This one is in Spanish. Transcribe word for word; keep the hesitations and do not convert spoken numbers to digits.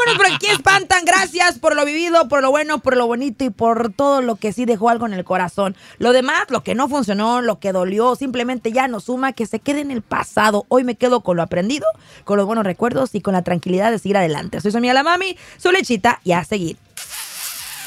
vámonos porque aquí espantan. Gracias por lo vivido, por lo bueno, por lo bonito y por todo lo que sí dejó algo en el corazón. Lo demás, lo que no funcionó, lo que dolió, simplemente ya nos suma, que se quede en el pasado. Hoy me quedo con lo aprendido, con los buenos recuerdos y con la tranquilidad de seguir adelante. Soy su amiga la Mami, su lechita y a seguir.